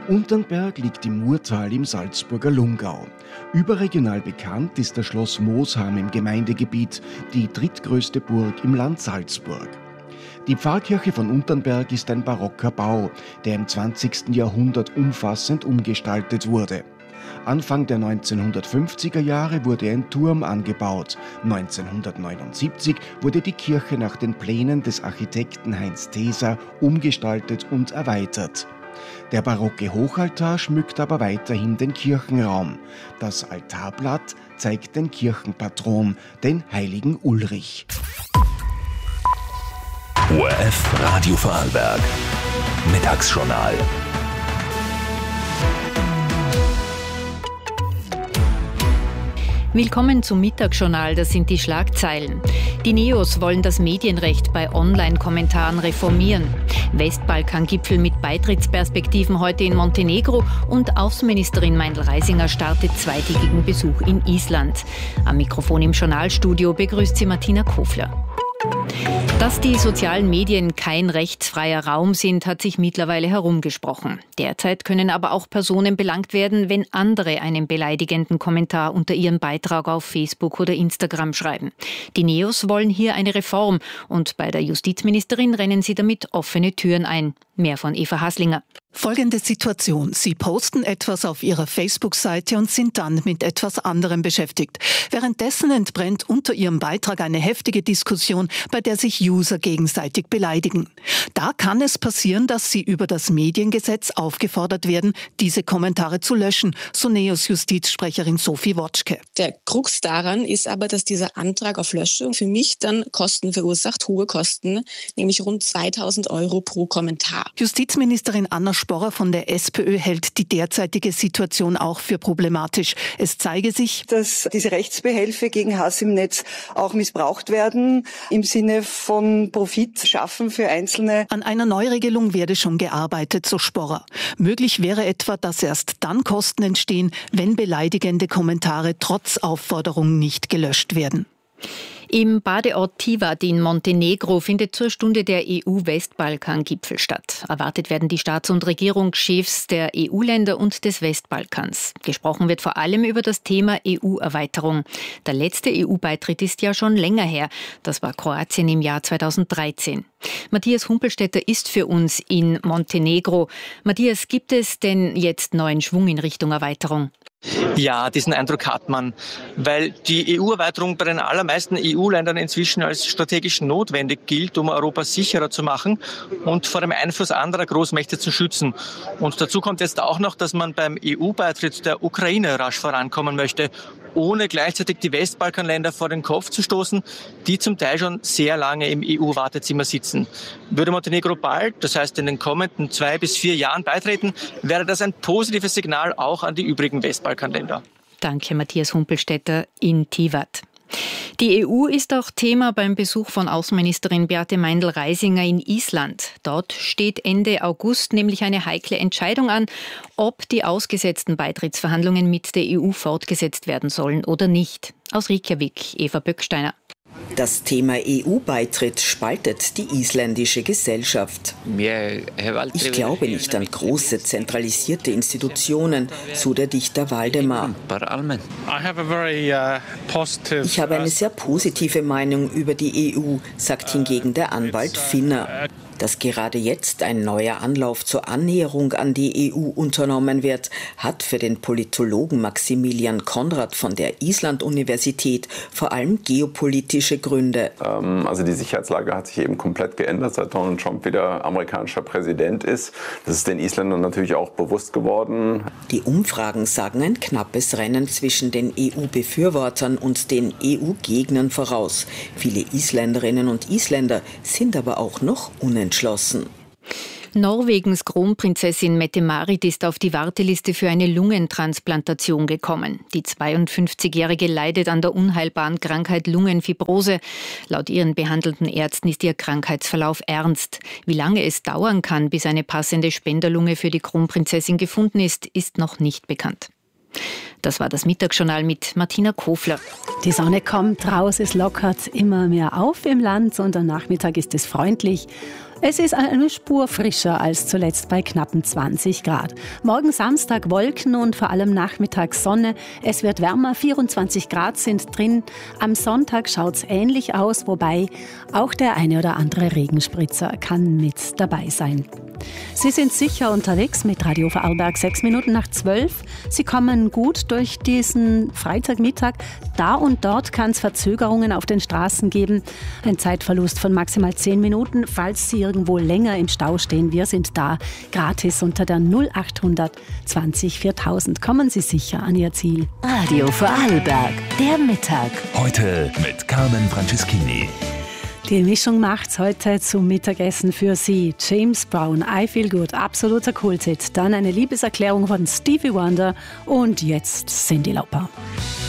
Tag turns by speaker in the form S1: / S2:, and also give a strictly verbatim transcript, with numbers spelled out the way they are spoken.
S1: Unternberg liegt im Murtal im Salzburger Lungau. Überregional bekannt ist das Schloss Mosheim im Gemeindegebiet, die drittgrößte Burg im Land Salzburg. Die Pfarrkirche von Unternberg ist ein barocker Bau, der im zwanzigsten Jahrhundert umfassend umgestaltet wurde. Anfang der neunzehnhundertfünfziger Jahre wurde ein Turm angebaut. neunzehnhundertneunundsiebzig wurde die Kirche nach den Plänen des Architekten Heinz Theser umgestaltet und erweitert. Der barocke Hochaltar schmückt aber weiterhin den Kirchenraum. Das Altarblatt zeigt den Kirchenpatron, den heiligen Ulrich.
S2: O R F Radio Vorarlberg. Mittagsjournal.
S3: Willkommen zum Mittagsjournal, das sind die Schlagzeilen. Die Neos wollen das Medienrecht bei Online-Kommentaren reformieren. Westbalkan-Gipfel mit Beitrittsperspektiven heute in Montenegro und Außenministerin Meindl-Reisinger startet zweitägigen Besuch in Island. Am Mikrofon im Journalstudio begrüßt sie Martina Kofler. Dass die sozialen Medien kein rechtsfreier Raum sind, hat sich mittlerweile herumgesprochen. Derzeit können aber auch Personen belangt werden, wenn andere einen beleidigenden Kommentar unter ihren Beitrag auf Facebook oder Instagram schreiben. Die Neos wollen hier eine Reform und bei der Justizministerin rennen sie damit offene Türen ein. Mehr von Eva Haslinger.
S4: Folgende Situation. Sie posten etwas auf Ihrer Facebook-Seite und sind dann mit etwas anderem beschäftigt. Währenddessen entbrennt unter Ihrem Beitrag eine heftige Diskussion, bei der sich User gegenseitig beleidigen. Da kann es passieren, dass Sie über das Mediengesetz aufgefordert werden, diese Kommentare zu löschen, so Neos Justizsprecherin Sophie Wotschke.
S5: Der Krux daran ist aber, dass dieser Antrag auf Löschung für mich dann Kosten verursacht, hohe Kosten, nämlich rund zweitausend Euro pro Kommentar.
S4: Justizministerin Anna Sporrer von der SPÖ hält die derzeitige Situation auch für problematisch. Es zeige sich,
S6: dass diese Rechtsbehelfe gegen Hass im Netz auch missbraucht werden, im Sinne von Profit schaffen für Einzelne.
S4: An einer Neuregelung werde schon gearbeitet, so Sporrer. Möglich wäre etwa, dass erst dann Kosten entstehen, wenn beleidigende Kommentare trotz Aufforderung nicht gelöscht werden.
S3: Im Badeort Tivat in Montenegro findet zur Stunde der E U-Westbalkan-Gipfel statt. Erwartet werden die Staats- und Regierungschefs der E U-Länder und des Westbalkans. Gesprochen wird vor allem über das Thema E U-Erweiterung. Der letzte E U-Beitritt ist ja schon länger her. Das war Kroatien im Jahr zweitausenddreizehn. Matthias Humpelstädter ist für uns in Montenegro. Matthias, gibt es denn jetzt neuen Schwung in Richtung Erweiterung?
S7: Ja, diesen Eindruck hat man, weil die E U-Erweiterung bei den allermeisten E U-Ländern inzwischen als strategisch notwendig gilt, um Europa sicherer zu machen und vor dem Einfluss anderer Großmächte zu schützen. Und dazu kommt jetzt auch noch, dass man beim E U-Beitritt der Ukraine rasch vorankommen möchte, ohne gleichzeitig die Westbalkanländer vor den Kopf zu stoßen, die zum Teil schon sehr lange im E U-Wartezimmer sitzen. Würde Montenegro bald, das heißt in den kommenden zwei bis vier Jahren beitreten, wäre das ein positives Signal auch an die übrigen Westbalkanländer.
S3: Danke, Matthias Humpelstädter in Tivat. Die E U ist auch Thema beim Besuch von Außenministerin Beate Meindl-Reisinger in Island. Dort steht Ende August nämlich eine heikle Entscheidung an, ob die ausgesetzten Beitrittsverhandlungen mit der E U fortgesetzt werden sollen oder nicht. Aus Reykjavik, Eva Böcksteiner.
S8: Das Thema E U-Beitritt spaltet die isländische Gesellschaft. Ich glaube nicht an große, zentralisierte Institutionen, so der Dichter Waldemar. Ich habe eine sehr positive Meinung über die E U, sagt hingegen der Anwalt Finner. Dass gerade jetzt ein neuer Anlauf zur Annäherung an die E U unternommen wird, hat für den Politologen Maximilian Konrad von der Island-Universität vor allem geopolitische Gründe.
S9: Also die Sicherheitslage hat sich eben komplett geändert, seit Donald Trump wieder amerikanischer Präsident ist. Das ist den Isländern natürlich auch bewusst geworden.
S8: Die Umfragen sagen ein knappes Rennen zwischen den E U-Befürwortern und den E U-Gegnern voraus. Viele Isländerinnen und Isländer sind aber auch noch unentschlossen.
S3: Norwegens Kronprinzessin Mette-Marit ist auf die Warteliste für eine Lungentransplantation gekommen. Die zweiundfünfzigjährige leidet an der unheilbaren Krankheit Lungenfibrose. Laut ihren behandelnden Ärzten ist ihr Krankheitsverlauf ernst. Wie lange es dauern kann, bis eine passende Spenderlunge für die Kronprinzessin gefunden ist, ist noch nicht bekannt. Das war das Mittagsjournal mit Martina Kofler.
S10: Die Sonne kommt raus, es lockert immer mehr auf im Land und am Nachmittag ist es freundlich. Es ist eine Spur frischer als zuletzt bei knappen zwanzig Grad. Morgen Samstag Wolken und vor allem nachmittags Sonne. Es wird wärmer, vierundzwanzig Grad sind drin. Am Sonntag schaut es ähnlich aus, wobei auch der eine oder andere Regenspritzer kann mit dabei sein. Sie sind sicher unterwegs mit Radio Vorarlberg, sechs Minuten nach zwölf. Sie kommen gut durch diesen Freitagmittag. Da und dort kann es Verzögerungen auf den Straßen geben. Ein Zeitverlust von maximal zehn Minuten, falls Sie irgendwo länger im Stau stehen. Wir sind da gratis unter der null acht zwanzig viertausend. Kommen Sie sicher an Ihr Ziel.
S3: Radio Vorarlberg, der Mittag.
S2: Heute mit Carmen Franceschini.
S10: Die Mischung macht's heute zum Mittagessen für Sie. James Brown, I Feel Good, absoluter Kulthit. Dann eine Liebeserklärung von Stevie Wonder und jetzt Cyndi Lauper.